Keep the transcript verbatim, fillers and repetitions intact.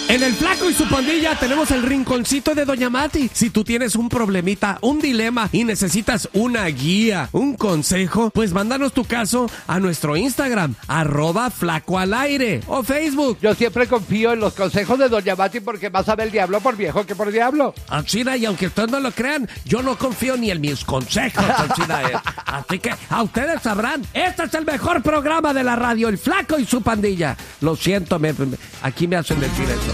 En el Flaco y su Pandilla tenemos el rinconcito de Doña Mati. Si tú tienes un problemita, un dilema y necesitas una guía, un consejo, pues mándanos tu caso a nuestro Instagram, arroba Flaco al Aire, o Facebook. Yo siempre confío en los consejos de Doña Mati porque más sabe el diablo por viejo que por diablo. China, y aunque ustedes no lo crean, yo no confío ni en mis consejos, China. Eh. Así que a ustedes sabrán, este es el mejor programa de la radio, el Flaco y su Pandilla. Lo siento, me, me, aquí me hacen decir eso.